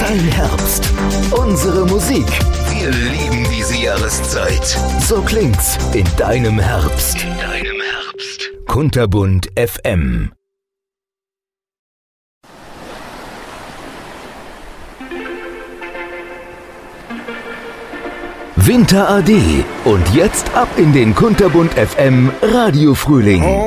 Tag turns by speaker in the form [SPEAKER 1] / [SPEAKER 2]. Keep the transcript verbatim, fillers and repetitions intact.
[SPEAKER 1] Dein Herbst. Unsere Musik.
[SPEAKER 2] Wir lieben diese Jahreszeit.
[SPEAKER 1] So klingt's in deinem Herbst.
[SPEAKER 2] In deinem Herbst.
[SPEAKER 1] Kunterbunt F M. Winter A D. Und jetzt ab in den Kunterbunt F M Radio Frühling.